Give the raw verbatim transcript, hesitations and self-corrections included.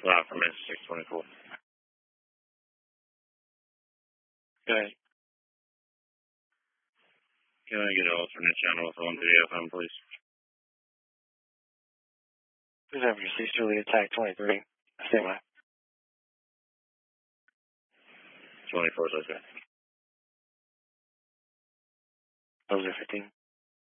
Wow, from six twenty-four. Go ahead. Can I get an alternate channel with one three F M, please? Please have your easterly attack twenty-three. Stand by. twenty-four is okay. Those are fifteen.